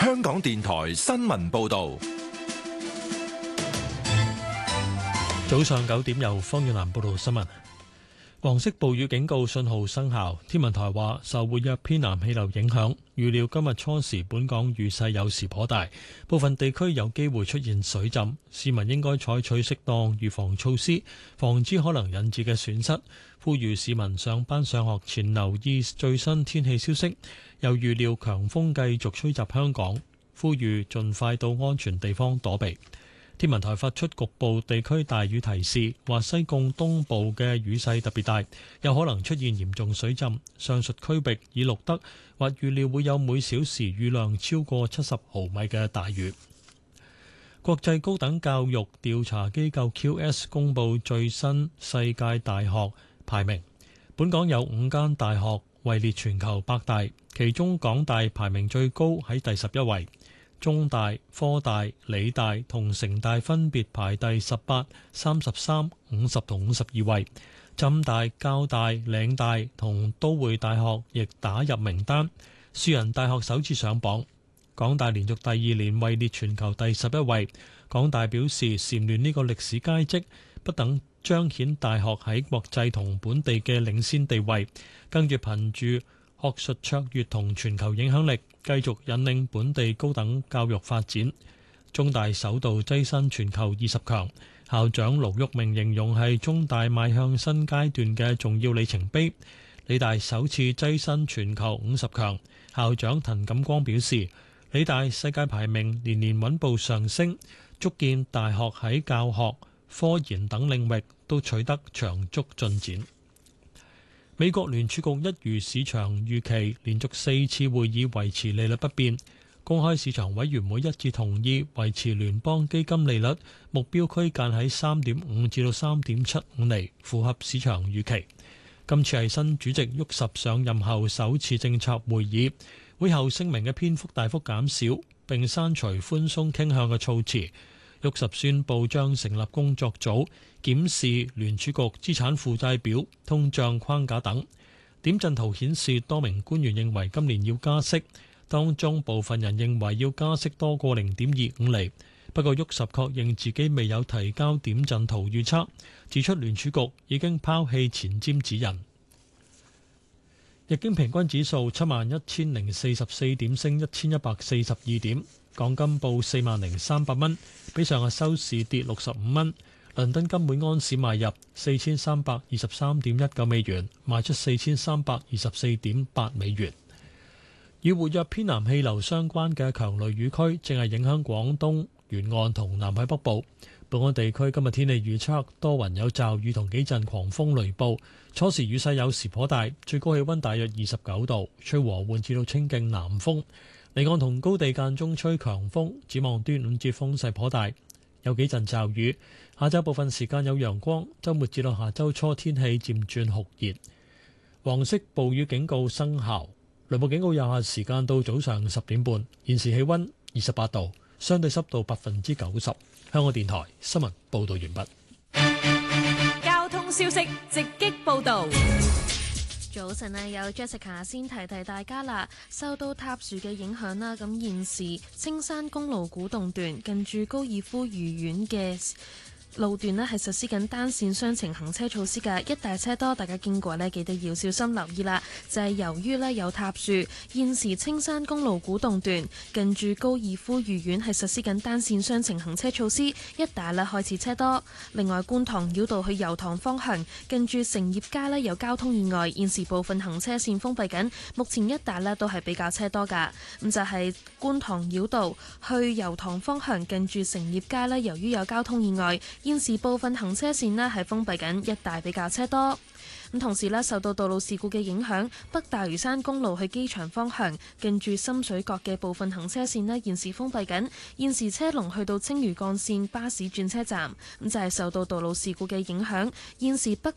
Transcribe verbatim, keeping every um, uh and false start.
香港電台新聞報道。 早上九點由方遠南報道新聞。黃色暴雨警告信號生效，天文台話受活躍偏南氣流影響，預料今日初時本港雨勢有時頗大，部分地區有機會出現水浸，市民應該採取適當預防措施，防止可能引致嘅損失。呼籲市民上班上學前留意最新天氣消息，又預料強風繼續吹襲香港，呼籲盡快到安全地方躲避。天文台發出局部地區大雨提示，話西貢東部嘅雨勢特別大，有可能出現嚴重水浸。上述區域已錄得或預料會有每小時雨量超過七十毫米嘅大雨。國際高等教育調查機構 Q S 公佈最新世界大學排名，本港有五間大學位列全球百大，其中港大排名最高喺第十一位。中大、科大、理大同城大分別排第十八、三十三、五十同五十二位。浸大、交大、嶺大同都會大學亦打入名單。樹仁大學首次上榜。港大連續第二年位列全球第十一位。港大表示，蟬聯呢個歷史佳績，不等彰顯大學喺國際同本地嘅領先地位，跟住憑住學術卓越同全球影響力，繼續引領本地高等教育發展。中大首度躋身全球二十強，校長盧煜明形容係中大邁向新階段嘅重要里程碑。理大首次躋身全球五十強，校長滕錦光表示，理大世界排名年年穩步上升，足見大學喺教學、科研等領域都取得長足進展。美國聯儲局一如市場預期，連續四次會議維持利率不變。公開市場委員會一致同意維持聯邦基金利率目標區間喺三點五至到三點七五厘，符合市場預期。今次係新主席沃什上任後首次政策會議，會後聲明嘅篇幅大幅減少，並刪除寬鬆傾向嘅措辭。沃什宣布將成立工作組，檢視聯儲局資產負債表、通脹框架等。點陣圖顯示，多名官員認為今年要加息，當中部分人認為要加息多過零點二五厘。不過沃什確認自己未有提交點陣圖預測，指出聯儲局已經拋棄前瞻指引。日經平均指數七萬一千零四十四點，升一千一百四十二點。港金報四萬零三百蚊，比上日收市跌六十五蚊。倫敦金每安士買入四千三百二十三點一九美元，賣出四千三百二十四點八美元。與活躍偏南氣流相關嘅強雷雨區正係影響廣東沿岸同南海北部。本港地區今日天氣預測多雲有驟雨同幾陣狂風雷暴，初時雨勢有時頗大，最高氣溫大約二十九度，吹和緩至到清勁南風。離岸同高地間中吹強風，展望端午節風勢頗大，有幾陣驟雨。下晝部分時間有陽光，週末至到下週初天氣漸轉酷熱。黃色暴雨警告生效，雷暴警告有效時間到早上十點半。現時氣溫二十八度，相對濕度百分之九十。香港電台新聞報導完畢。 交通消息直擊報導。 早晨啊，有 Jessica 先提提大家啦。受到塌樹嘅影響啦，咁現時青山公路古洞段近住高爾夫御苑嘅路段呢係實施緊單線雙程行車措施嘅，一大車多，大家經過呢記得要小心留意啦。就係、是、由於呢有塌樹，現時青山公路古洞段近住高爾夫御苑係實施緊單線雙程行車措施，一帶呢開始車多。另外，觀塘繞道去油塘方向近住成業街呢有交通意外，現時部分行車線封閉緊，目前一帶呢都係比較車多噶。咁就係、是、觀塘繞道去油塘方向近住成業街呢，由於有交通意外，現時部分行車線呢係封閉緊，一帶比較車多。咁同時呢，受到道路事故嘅影響，北大嶼山公路去機場方向近住深水角嘅部分行車線呢現時封閉緊，現時車龍去到青嶼幹線巴士轉車站。咁就係受到道路事故嘅影響，現時北